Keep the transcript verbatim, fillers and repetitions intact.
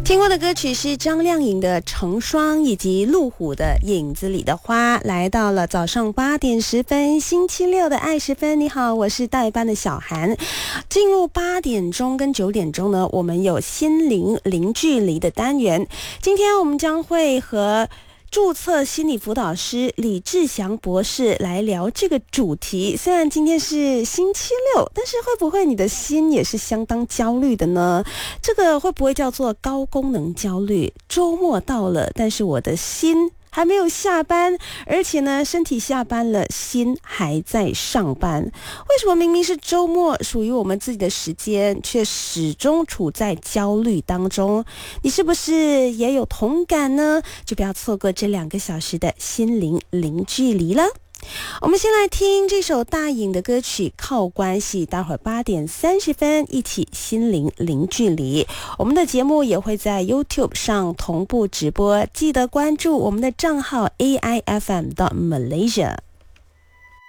听过的歌曲是张靓颖的《成双》，以及陆虎的《影子里的花》。来到了早上八点十分，星期六的爱十分。你好，我是代班的小韩。进入八点钟跟九点钟呢，我们有心灵零距离的单元。今天我们将会和注册心理辅导师李志祥博士来聊这个主题。虽然今天是星期六，但是会不会你的心也是相当焦虑的呢？这个会不会叫做高功能焦虑？周末到了，但是我的心还没有下班，而且呢，身体下班了，心还在上班。为什么明明是周末，属于我们自己的时间，却始终处在焦虑当中？你是不是也有同感呢？就不要错过这两个小时的心灵零距离了。我们先来听这首大颖的歌曲《靠关系》，待会儿八点三十分一起心灵零距离。我们的节目也会在 YouTube 上同步直播，记得关注我们的账号 A I F M 到 Malaysia。